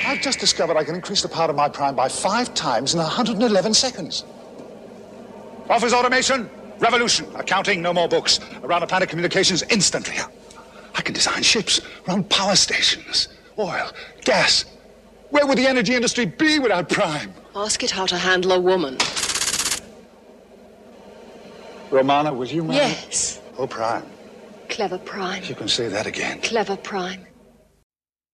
I've just discovered I can increase the power of my Prime by 5 times in 111 seconds. Office automation, revolution. Accounting, no more books. Around the planet, communications instantly. I can design ships, run power stations, oil, gas. Where would the energy industry be without Prime? Ask it how to handle a woman. Romana, will you marry? Yes. Oh, Prime. Clever Prime. You can say that again. Clever Prime.